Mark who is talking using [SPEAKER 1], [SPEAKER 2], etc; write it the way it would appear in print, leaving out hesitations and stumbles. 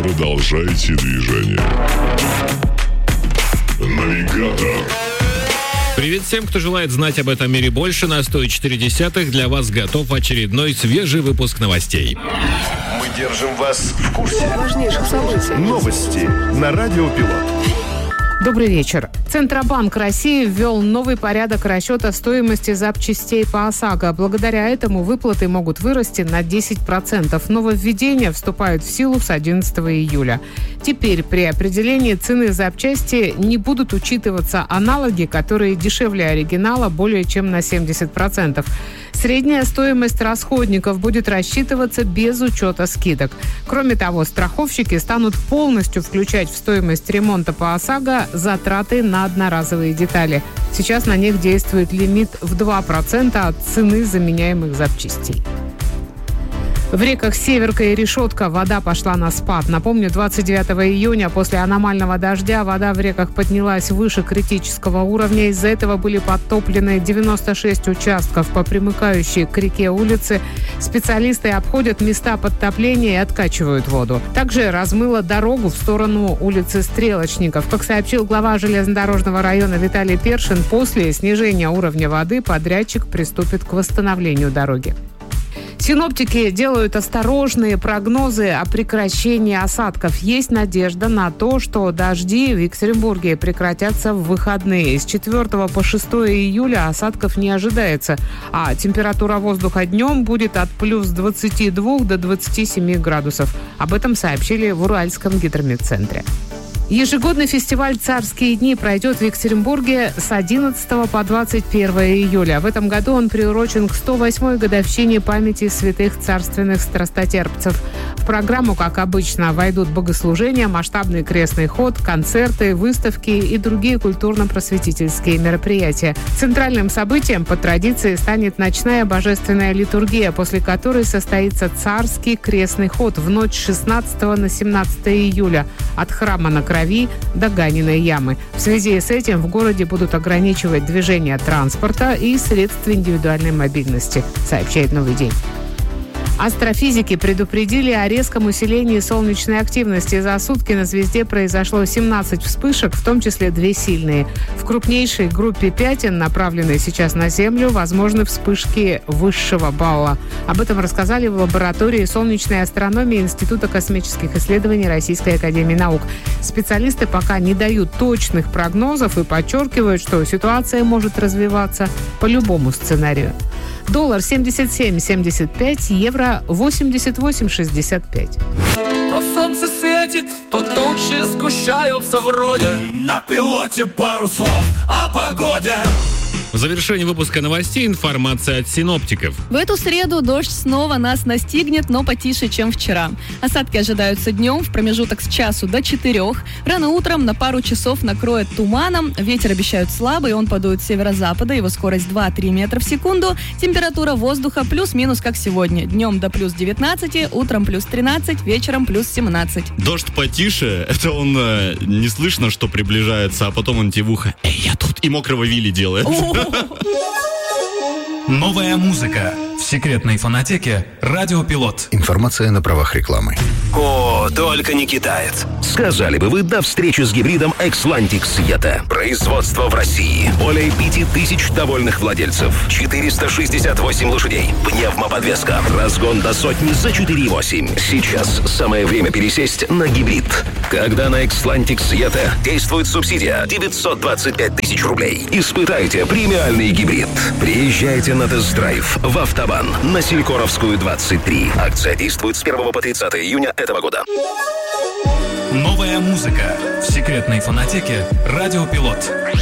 [SPEAKER 1] Продолжайте движение. Навигатор.
[SPEAKER 2] Привет всем, кто желает знать об этом мире больше. На 104.10 для вас готов очередной свежий выпуск новостей.
[SPEAKER 3] Мы держим вас в курсе
[SPEAKER 4] важнейших событий.
[SPEAKER 3] Новости на Радио Пилот.
[SPEAKER 4] Добрый вечер. Центробанк России ввел новый порядок расчета стоимости запчастей по ОСАГО. Благодаря этому выплаты могут вырасти на 10%. Нововведения вступают в силу с 11 июля. Теперь при определении цены запчасти не будут учитываться аналоги, которые дешевле оригинала более чем на 70%. Средняя стоимость расходников будет рассчитываться без учета скидок. Кроме того, страховщики станут полностью включать в стоимость ремонта по ОСАГО затраты на одноразовые детали. Сейчас на них действует лимит в 2% от цены заменяемых запчастей. В реках Северка и Решетка вода пошла на спад. Напомню, 29 июня после аномального дождя вода в реках поднялась выше критического уровня. Из-за этого были подтоплены 96 участков по примыкающей к реке улице. Специалисты обходят места подтопления и откачивают воду. Также размыло дорогу в сторону улицы Стрелочников. Как сообщил глава железнодорожного района Виталий Першин, после снижения уровня воды подрядчик приступит к восстановлению дороги. Синоптики делают осторожные прогнозы о прекращении осадков. Есть надежда на то, что дожди в Екатеринбурге прекратятся в выходные. С 4 по 6 июля осадков не ожидается, а температура воздуха днем будет от плюс 22 до 27 градусов. Об этом сообщили в Уральском гидрометцентре. Ежегодный фестиваль «Царские дни» пройдет в Екатеринбурге с 11 по 21 июля. В этом году он приурочен к 108-й годовщине памяти святых царственных страстотерпцев. В программу, как обычно, войдут богослужения, масштабный крестный ход, концерты, выставки и другие культурно-просветительские мероприятия. Центральным событием по традиции станет ночная божественная литургия, после которой состоится царский крестный ход в ночь с 16 на 17 июля от храма на Крови до Ганиной ямы. В связи с этим в городе будут ограничивать движение транспорта и средств индивидуальной мобильности, сообщает «Новый день». Астрофизики предупредили о резком усилении солнечной активности. За сутки на звезде произошло 17 вспышек, в том числе 2 сильные. В крупнейшей группе пятен, направленной сейчас на Землю, возможны вспышки высшего балла. Об этом рассказали в лаборатории солнечной астрономии Института космических исследований Российской академии наук. Специалисты пока не дают точных прогнозов и подчеркивают, что ситуация может развиваться по любому сценарию. Доллар 77.75, евро 88.65.
[SPEAKER 5] То солнце светит, то тучи сгущаются вроде. На пилоте пару слов о погоде.
[SPEAKER 2] В завершении выпуска новостей информация от синоптиков.
[SPEAKER 6] В эту среду дождь снова нас настигнет, но потише, чем вчера. Осадки ожидаются днем в промежуток с часу до 4. Рано утром на пару часов накроет туманом. Ветер обещают слабый, он подует с северо-запада, его скорость 2-3 метра в секунду. Температура воздуха плюс-минус, как сегодня. Днем до плюс 19, утром плюс 13, вечером плюс 17.
[SPEAKER 7] Дождь потише, это он не слышно, что приближается, а потом он тебе в ухо: «Эй, я тут!» и мокрого Вилли делает.
[SPEAKER 8] Новая музыка в секретной фонотеке «Радио Пилот».
[SPEAKER 9] Информация на правах рекламы.
[SPEAKER 3] О, только не китаец. Сказали бы вы до встречи с гибридом Xlantic Sieta. Производство в России. Более 5000 довольных владельцев. 468 лошадей. Пневмоподвеска. Разгон до сотни за 4,8. Сейчас самое время пересесть на гибрид. Когда на Xlantic Sieta действует субсидия 925 тысяч рублей. Испытайте премиальный гибрид. Приезжайте на тест-драйв в Автобан на Селькоровскую, 23. Акция действует с 1 по 30 июня этого года.
[SPEAKER 8] Новая музыка в секретной фонотеке «Радио Пилот».